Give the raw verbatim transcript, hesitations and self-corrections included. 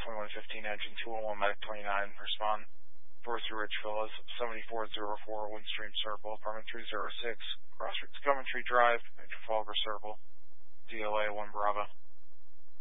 twenty-one fifteen engine, two one one medic twenty-nine, respond. four through Ridge Villas, seventy-four oh four Windstream Circle, apartment three oh six, Crossroads Coventry Drive, Trafalgar Circle, D L A one Bravo.